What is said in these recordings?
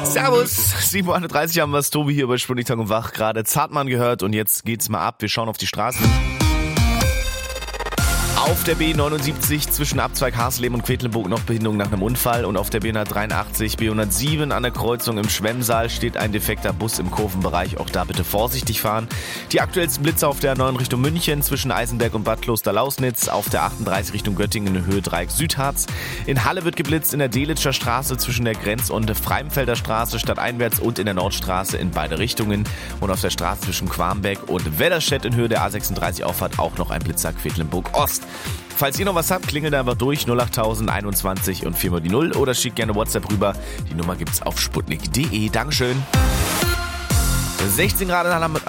Servus, 7.31 Uhr haben wir es, Tobi hier bei Sputnik Tag und Wach, gerade Zartmann gehört und jetzt geht's mal ab, wir schauen auf die Straßen. Auf der B79 zwischen Abzweig Hasleben und Quedlinburg noch Behinderung nach einem Unfall und auf der B183, B107 an der Kreuzung im Schwemmsaal steht ein defekter Bus im Kurvenbereich, auch da bitte vorsichtig fahren. Die aktuellsten Blitze auf der 9 Richtung München zwischen Eisenberg und Bad Kloster-Lausnitz, auf der 38 Richtung Göttingen in Höhe Dreieck Südharz. In Halle wird geblitzt in der Delitzscher Straße zwischen der Grenz- und Freimfelder Straße stadteinwärts und in der Nordstraße in beide Richtungen und auf der Straße zwischen Quambeck und Wedderstedt in Höhe der A36 Auffahrt auch noch ein Blitzer Quedlinburg Ost. Falls ihr noch was habt, klingelt einfach durch 08000 21 und 4 mal die 0 oder schickt gerne WhatsApp rüber. Die Nummer gibt's auf sputnik.de. Dankeschön. 16 Grad in Halle.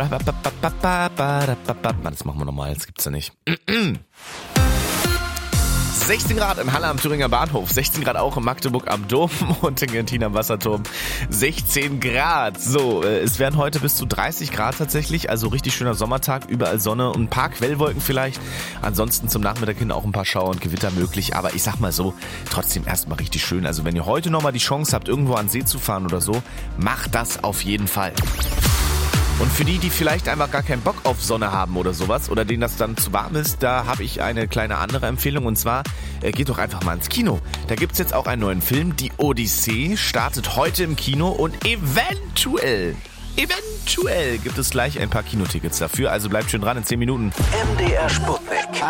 Das machen wir nochmal, das gibt's ja nicht. 16 Grad in Halle am Thüringer Bahnhof, 16 Grad auch in Magdeburg am Dom und in Gentin am Wasserturm 16 Grad. So, es werden heute bis zu 30 Grad tatsächlich, also richtig schöner Sommertag, überall Sonne und ein paar Quellwolken vielleicht. Ansonsten zum Nachmittag hin auch ein paar Schauer und Gewitter möglich, aber ich sag mal so, trotzdem erstmal richtig schön. Also wenn ihr heute nochmal die Chance habt, irgendwo an See zu fahren oder so, macht das auf jeden Fall. Und für die, die vielleicht einfach gar keinen Bock auf Sonne haben oder sowas oder denen das dann zu warm ist, da habe ich eine kleine andere Empfehlung und zwar geht doch einfach mal ins Kino. Da gibt's jetzt auch einen neuen Film, Die Odyssee, startet heute im Kino und eventuell gibt es gleich ein paar Kinotickets dafür, also bleibt schön dran in 10 Minuten. MDR Sputnik.